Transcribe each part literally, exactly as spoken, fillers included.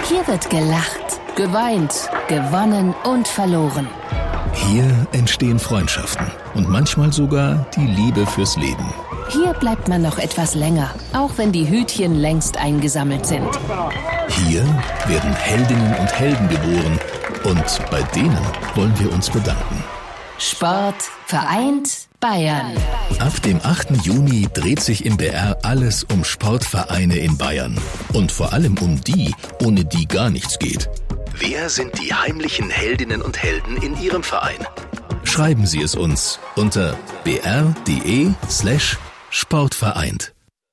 Hier wird gelacht, geweint, gewonnen und verloren. Hier entstehen Freundschaften und manchmal sogar die Liebe fürs Leben. Hier bleibt man noch etwas länger, auch wenn die Hütchen längst eingesammelt sind. Hier werden Heldinnen und Helden geboren und bei denen wollen wir uns bedanken. Sport vereint Bayern. Ab dem achten Juni dreht sich im B R alles um Sportvereine in Bayern. Und vor allem um die, ohne die gar nichts geht. Wer sind die heimlichen Heldinnen und Helden in Ihrem Verein? Schreiben Sie es uns unter br.de slash sportvereint.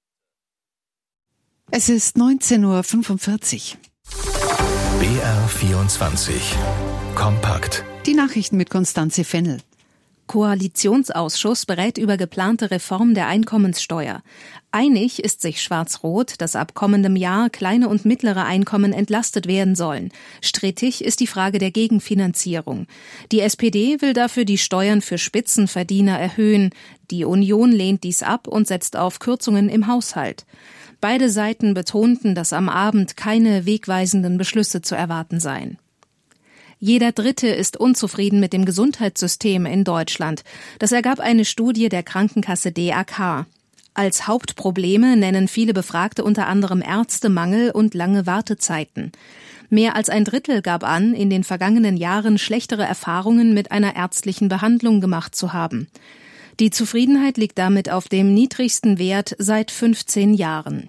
Es ist neunzehn Uhr fünfundvierzig. B R vierundzwanzig. Kompakt. Die Nachrichten mit Konstanze Fennel. Koalitionsausschuss berät über geplante Reform der Einkommenssteuer. Einig ist sich Schwarz-Rot, dass ab kommendem Jahr kleine und mittlere Einkommen entlastet werden sollen. Strittig ist die Frage der Gegenfinanzierung. Die S P D will dafür die Steuern für Spitzenverdiener erhöhen. Die Union lehnt dies ab und setzt auf Kürzungen im Haushalt. Beide Seiten betonten, dass am Abend keine wegweisenden Beschlüsse zu erwarten seien. Jeder Dritte ist unzufrieden mit dem Gesundheitssystem in Deutschland. Das ergab eine Studie der Krankenkasse D A K. Als Hauptprobleme nennen viele Befragte unter anderem Ärztemangel und lange Wartezeiten. Mehr als ein Drittel gab an, in den vergangenen Jahren schlechtere Erfahrungen mit einer ärztlichen Behandlung gemacht zu haben. Die Zufriedenheit liegt damit auf dem niedrigsten Wert seit fünfzehn Jahren.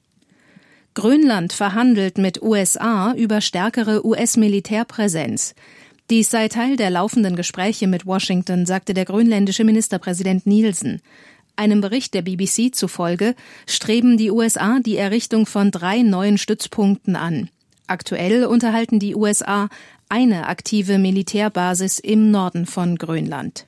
Grönland verhandelt mit U S A über stärkere U S-Militärpräsenz. Dies sei Teil der laufenden Gespräche mit Washington, sagte der grönländische Ministerpräsident Nielsen. Einem Bericht der B B C zufolge streben die U S A die Errichtung von drei neuen Stützpunkten an. Aktuell unterhalten die U S A eine aktive Militärbasis im Norden von Grönland.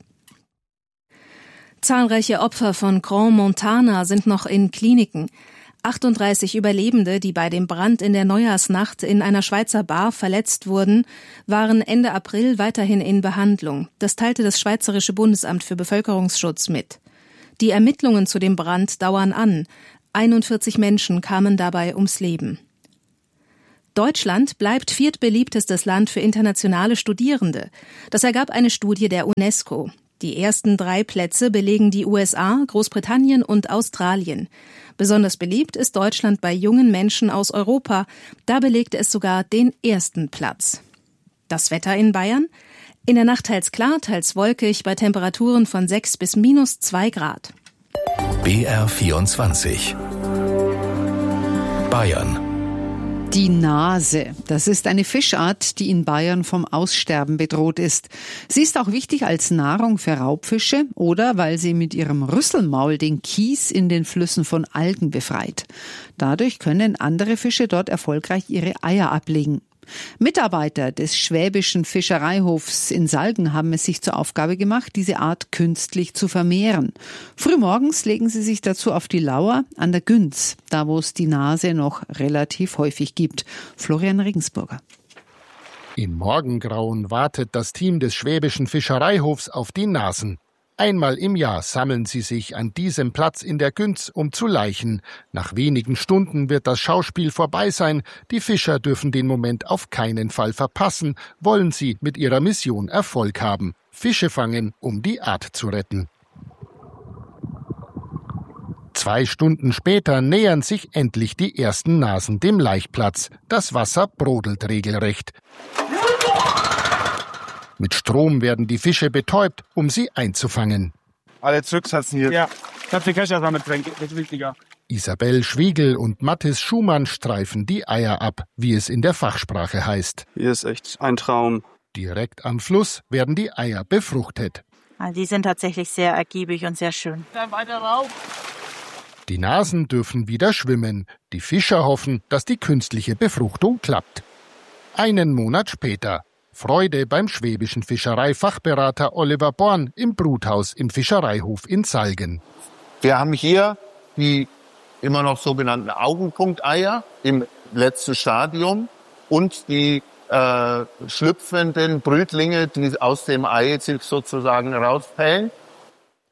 Zahlreiche Opfer von Grand Montana sind noch in Kliniken. achtunddreißig Überlebende, die bei dem Brand in der Neujahrsnacht in einer Schweizer Bar verletzt wurden, waren Ende April weiterhin in Behandlung. Das teilte das Schweizerische Bundesamt für Bevölkerungsschutz mit. Die Ermittlungen zu dem Brand dauern an. einundvierzig Menschen kamen dabei ums Leben. Deutschland bleibt viertbeliebtestes Land für internationale Studierende. Das ergab eine Studie der UNESCO. Die ersten drei Plätze belegen die U S A, Großbritannien und Australien. Besonders beliebt ist Deutschland bei jungen Menschen aus Europa. Da belegte es sogar den ersten Platz. Das Wetter in Bayern? In der Nacht teils klar, teils wolkig bei Temperaturen von sechs bis minus zwei Grad. B R vierundzwanzig. Bayern. Die Nase, das ist eine Fischart, die in Bayern vom Aussterben bedroht ist. Sie ist auch wichtig als Nahrung für Raubfische oder weil sie mit ihrem Rüsselmaul den Kies in den Flüssen von Algen befreit. Dadurch können andere Fische dort erfolgreich ihre Eier ablegen. Mitarbeiter des Schwäbischen Fischereihofs in Salgen haben es sich zur Aufgabe gemacht, diese Art künstlich zu vermehren. Frühmorgens legen sie sich dazu auf die Lauer an der Günz, da wo es die Nase noch relativ häufig gibt. Florian Regensburger. Im Morgengrauen wartet das Team des Schwäbischen Fischereihofs auf die Nasen. Einmal im Jahr sammeln sie sich an diesem Platz in der Günz, um zu laichen. Nach wenigen Stunden wird das Schauspiel vorbei sein. Die Fischer dürfen den Moment auf keinen Fall verpassen, wollen sie mit ihrer Mission Erfolg haben. Fische fangen, um die Art zu retten. Zwei Stunden später nähern sich endlich die ersten Nasen dem Laichplatz. Das Wasser brodelt regelrecht. Mit Strom werden die Fische betäubt, um sie einzufangen. Alle zurücksetzen hier. Ja, ich hab die Kescher damit drin, das ist wichtiger. Isabel Schwegel und Mathis Schumann streifen die Eier ab, wie es in der Fachsprache heißt. Hier ist echt ein Traum. Direkt am Fluss werden die Eier befruchtet. Also die sind tatsächlich sehr ergiebig und sehr schön. Dann weiter rauf. Die Nasen dürfen wieder schwimmen. Die Fischer hoffen, dass die künstliche Befruchtung klappt. Einen Monat später. Freude beim schwäbischen Fischereifachberater Oliver Born im Bruthaus im Fischereihof in Salgen. Wir haben hier die immer noch sogenannten Augenpunkteier im letzten Stadium und die äh, schlüpfenden Brütlinge, die aus dem Ei sich sozusagen rauspellen.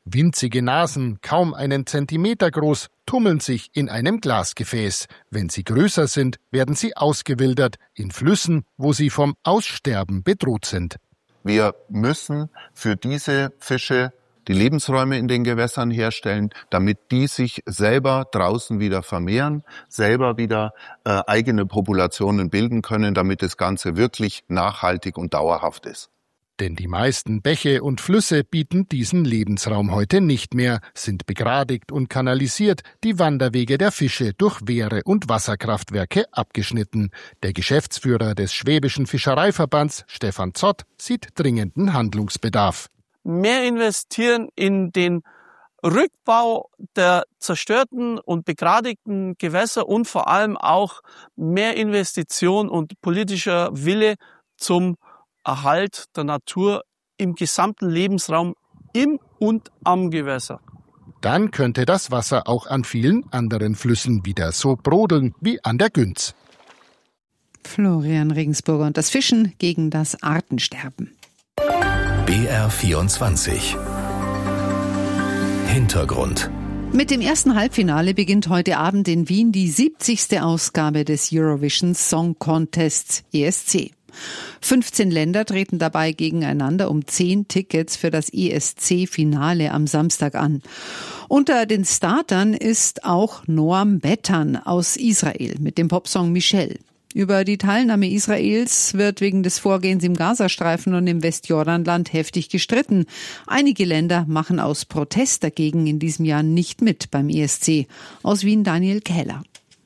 Winzige Nasen, kaum einen Zentimeter groß, tummeln sich in einem Glasgefäß. Wenn sie größer sind, werden sie ausgewildert in Flüssen, wo sie vom Aussterben bedroht sind. Wir müssen für diese Fische die Lebensräume in den Gewässern herstellen, damit die sich selber draußen wieder vermehren, selber wieder äh, eigene Populationen bilden können, damit das Ganze wirklich nachhaltig und dauerhaft ist. Denn die meisten Bäche und Flüsse bieten diesen Lebensraum heute nicht mehr, sind begradigt und kanalisiert, die Wanderwege der Fische durch Wehre und Wasserkraftwerke abgeschnitten. Der Geschäftsführer des Schwäbischen Fischereiverbands, Stefan Zott, sieht dringenden Handlungsbedarf. Mehr investieren in den Rückbau der zerstörten und begradigten Gewässer und vor allem auch mehr Investition und politischer Wille zum Erhalt der Natur im gesamten Lebensraum im und am Gewässer. Dann könnte das Wasser auch an vielen anderen Flüssen wieder so brodeln wie an der Günz. Florian Regensburger und das Fischen gegen das Artensterben. B R vierundzwanzig Hintergrund. Mit dem ersten Halbfinale beginnt heute Abend in Wien die siebzigste Ausgabe des Eurovision Song Contests E S C. fünfzehn Länder treten dabei gegeneinander um zehn Tickets für das E S C-Finale am Samstag an. Unter den Startern ist auch Noam Bettan aus Israel mit dem Popsong Michelle. Über die Teilnahme Israels wird wegen des Vorgehens im Gazastreifen und im Westjordanland heftig gestritten. Einige Länder machen aus Protest dagegen in diesem Jahr nicht mit beim E S C. Aus Wien Daniel Keller.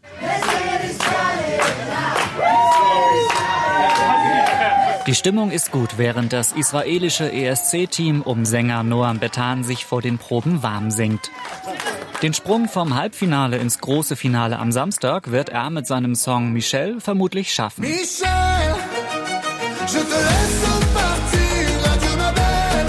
Die Stimmung ist gut, während das israelische E S C-Team um Sänger Noam Bettan sich vor den Proben warm singt. Den Sprung vom Halbfinale ins große Finale am Samstag wird er mit seinem Song Michelle vermutlich schaffen. Michelle, je te laisse partir, adieu ma belle.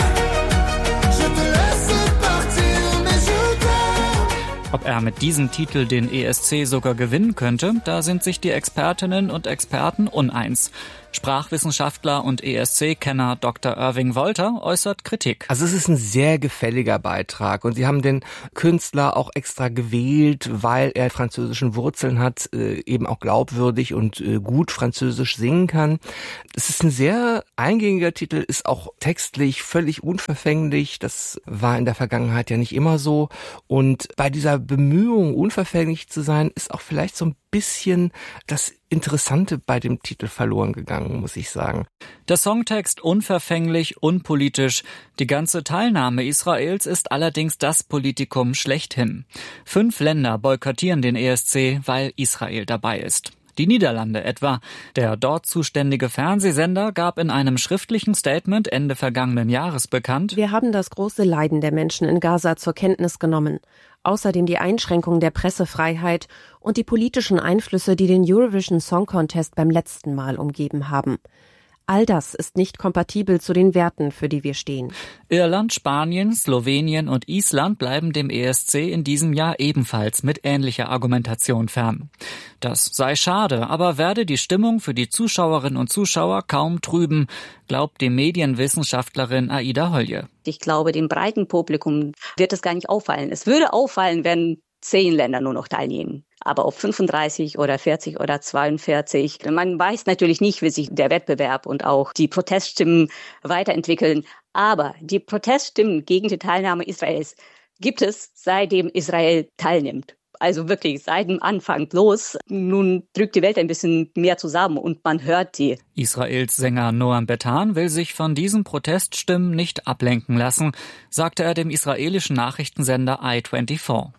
Je te laisse partir, mais je t'aime. Ob er mit diesem Titel den E S C sogar gewinnen könnte, da sind sich die Expertinnen und Experten uneins. Sprachwissenschaftler und E S C-Kenner Doktor Irving Wolter äußert Kritik. Also es ist ein sehr gefälliger Beitrag und sie haben den Künstler auch extra gewählt, weil er französischen Wurzeln hat, eben auch glaubwürdig und gut Französisch singen kann. Es ist ein sehr eingängiger Titel, ist auch textlich völlig unverfänglich. Das war in der Vergangenheit ja nicht immer so. Und bei dieser Bemühung, unverfänglich zu sein, ist auch vielleicht so ein bisschen das Interessante bei dem Titel verloren gegangen, muss ich sagen. Der Songtext unverfänglich, unpolitisch. Die ganze Teilnahme Israels ist allerdings das Politikum schlechthin. Fünf Länder boykottieren den E S C, weil Israel dabei ist. Die Niederlande etwa. Der dort zuständige Fernsehsender gab in einem schriftlichen Statement Ende vergangenen Jahres bekannt: Wir haben das große Leiden der Menschen in Gaza zur Kenntnis genommen. Außerdem die Einschränkung der Pressefreiheit und die politischen Einflüsse, die den Eurovision Song Contest beim letzten Mal umgeben haben. All das ist nicht kompatibel zu den Werten, für die wir stehen. Irland, Spanien, Slowenien und Island bleiben dem E S C in diesem Jahr ebenfalls mit ähnlicher Argumentation fern. Das sei schade, aber werde die Stimmung für die Zuschauerinnen und Zuschauer kaum trüben, glaubt die Medienwissenschaftlerin Aida Holje. Ich glaube, dem breiten Publikum wird es gar nicht auffallen. Es würde auffallen, wenn zehn Länder nur noch teilnehmen. Aber ob fünfunddreißig oder vierzig oder zweiundvierzig, man weiß natürlich nicht, wie sich der Wettbewerb und auch die Proteststimmen weiterentwickeln. Aber die Proteststimmen gegen die Teilnahme Israels gibt es, seitdem Israel teilnimmt. Also wirklich seit dem Anfang los. Nun drückt die Welt ein bisschen mehr zusammen und man hört die. Israels Sänger Noam Bettan will sich von diesen Proteststimmen nicht ablenken lassen, sagte er dem israelischen Nachrichtensender I vierundzwanzig.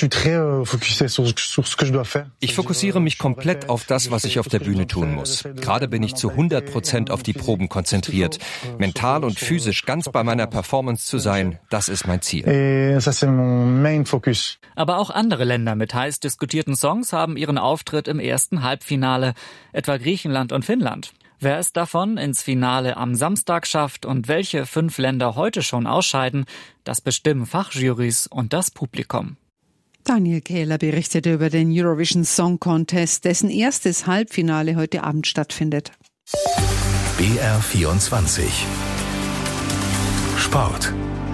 Ich fokussiere mich komplett auf das, was ich auf der Bühne tun muss. Gerade bin ich zu hundert Prozent auf die Proben konzentriert. Mental und physisch ganz bei meiner Performance zu sein, das ist mein Ziel. Aber auch andere Länder mit heiß diskutierten Songs haben ihren Auftritt im ersten Halbfinale, etwa Griechenland und Finnland. Wer es davon ins Finale am Samstag schafft und welche fünf Länder heute schon ausscheiden, das bestimmen Fachjurys und das Publikum. Daniel Kehler berichtete über den Eurovision Song Contest, dessen erstes Halbfinale heute Abend stattfindet. B R vierundzwanzig Sport.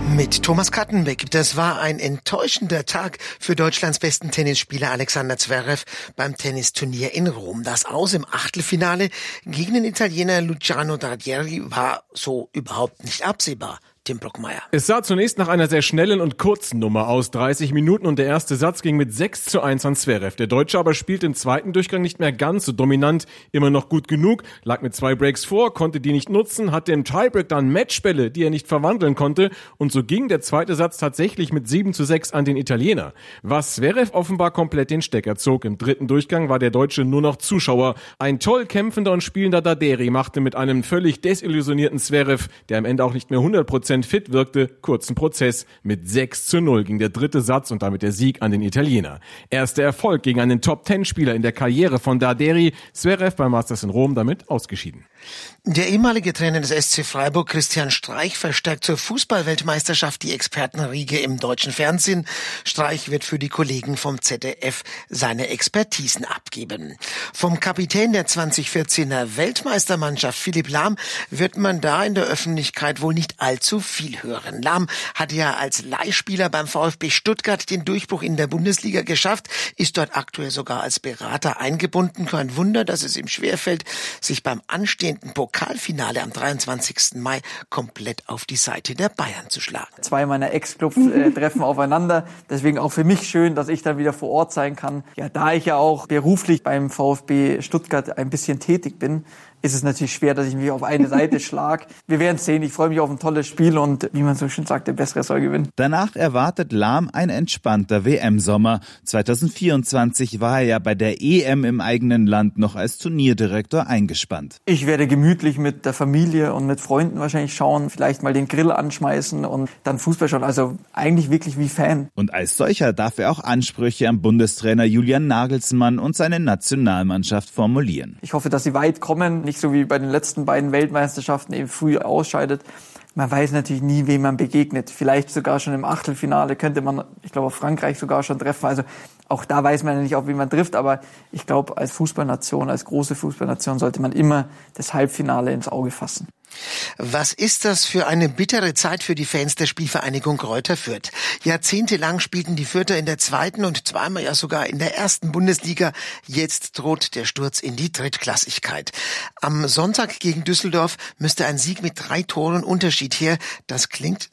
Mit Thomas Kattenbeck. Das war ein enttäuschender Tag für Deutschlands besten Tennisspieler Alexander Zverev beim Tennisturnier in Rom. Das Aus im Achtelfinale gegen den Italiener Luciano Dardieri war so überhaupt nicht absehbar. Tim Brockmeier. Es sah zunächst nach einer sehr schnellen und kurzen Nummer aus, dreißig Minuten, und der erste Satz ging mit sechs zu eins an Zverev. Der Deutsche aber spielte im zweiten Durchgang nicht mehr ganz so dominant, immer noch gut genug, lag mit zwei Breaks vor, konnte die nicht nutzen, hatte im Tiebreak dann Matchbälle, die er nicht verwandeln konnte, und so ging der zweite Satz tatsächlich mit sieben zu sechs an den Italiener. Was Zverev offenbar komplett den Stecker zog. Im dritten Durchgang war der Deutsche nur noch Zuschauer. Ein toll kämpfender und spielender Dardieri machte mit einem völlig desillusionierten Zverev, der am Ende auch nicht mehr hundert Prozent fit wirkte, kurzen Prozess. Mit sechs zu null ging der dritte Satz und damit der Sieg an den Italiener. Erster Erfolg gegen einen Top-Ten-Spieler in der Karriere von Dardieri. Zverev beim Masters in Rom damit ausgeschieden. Der ehemalige Trainer des S C Freiburg, Christian Streich, verstärkt zur Fußball-Weltmeisterschaft die Expertenriege im deutschen Fernsehen. Streich wird für die Kollegen vom Z D F seine Expertisen abgeben. Vom Kapitän der zweitausendvierzehner Weltmeistermannschaft, Philipp Lahm, wird man da in der Öffentlichkeit wohl nicht allzu viel hören. Lahm hat ja als Leihspieler beim VfB Stuttgart den Durchbruch in der Bundesliga geschafft, ist dort aktuell sogar als Berater eingebunden. Kein Wunder, dass es ihm schwerfällt, sich beim anstehenden Pokalfinale am dreiundzwanzigsten Mai komplett auf die Seite der Bayern zu schlagen. Zwei meiner Ex-Clubs äh, treffen aufeinander. Deswegen auch für mich schön, dass ich dann wieder vor Ort sein kann. Ja, da ich ja auch beruflich beim VfB Stuttgart ein bisschen tätig bin, ist es natürlich schwer, dass ich mich auf eine Seite schlage. Wir werden sehen. Ich freue mich auf ein tolles Spiel und, wie man so schön sagt, der Bessere soll gewinnen. Danach erwartet Lahm ein entspannter W M-Sommer. zweitausendvierundzwanzig war er ja bei der E M im eigenen Land noch als Turnierdirektor eingespannt. Ich werde gemütlich mit der Familie und mit Freunden wahrscheinlich schauen, vielleicht mal den Grill anschmeißen und dann Fußball schauen. Also eigentlich wirklich wie Fan. Und als solcher darf er auch Ansprüche am Bundestrainer Julian Nagelsmann und seine Nationalmannschaft formulieren. Ich hoffe, dass sie weit kommen. Nicht so wie bei den letzten beiden Weltmeisterschaften eben früh ausscheidet. Man weiß natürlich nie, wem man begegnet. Vielleicht sogar schon im Achtelfinale könnte man, ich glaube, Frankreich sogar schon treffen. Also auch da weiß man ja nicht, auf wen man trifft. Aber ich glaube, als Fußballnation, als große Fußballnation sollte man immer das Halbfinale ins Auge fassen. Was ist das für eine bittere Zeit für die Fans der Spielvereinigung Greuther Fürth? Jahrzehntelang spielten die Fürther in der zweiten und zweimal ja sogar in der ersten Bundesliga. Jetzt droht der Sturz in die Drittklassigkeit. Am Sonntag gegen Düsseldorf müsste ein Sieg mit drei Toren Unterschied her. Das klingt